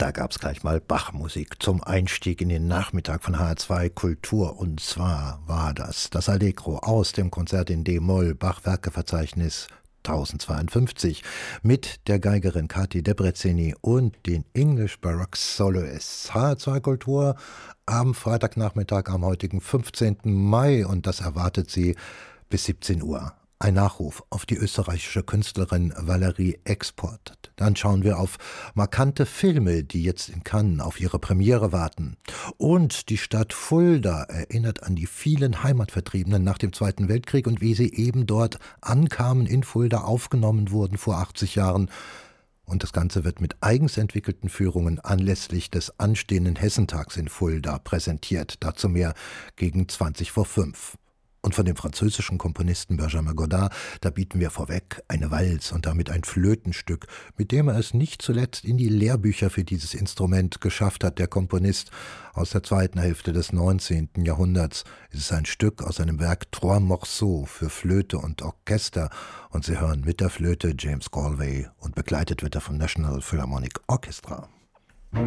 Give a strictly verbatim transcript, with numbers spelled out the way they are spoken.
Da gab's gleich mal Bach-Musik zum Einstieg in den Nachmittag von H R zwei Kultur. Und zwar war das das Allegro aus dem Konzert in D-Moll, Bach-Werkeverzeichnis tausendzweiundfünfzig mit der Geigerin Kathi Debreceni und den English Baroque Soloists. H R zwei Kultur am Freitagnachmittag am heutigen fünfzehnten Mai und das erwartet Sie bis siebzehn Uhr. Ein Nachruf auf die österreichische Künstlerin Valerie Export. Dann schauen wir auf markante Filme, die jetzt in Cannes auf ihre Premiere warten. Und die Stadt Fulda erinnert an die vielen Heimatvertriebenen nach dem Zweiten Weltkrieg und wie sie eben dort ankamen, in Fulda aufgenommen wurden vor achtzig Jahren. Und das Ganze wird mit eigens entwickelten Führungen anlässlich des anstehenden Hessentags in Fulda präsentiert. Dazu mehr gegen zwanzig vor fünf. Und von dem französischen Komponisten Benjamin Godard, da bieten wir vorweg eine Walz und damit ein Flötenstück, mit dem er es nicht zuletzt in die Lehrbücher für dieses Instrument geschafft hat. Der Komponist aus der zweiten Hälfte des neunzehnten Jahrhunderts. Es ist ein Stück aus seinem Werk Trois Morceaux für Flöte und Orchester. Und Sie hören mit der Flöte James Galway und begleitet wird er vom National Philharmonic Orchestra.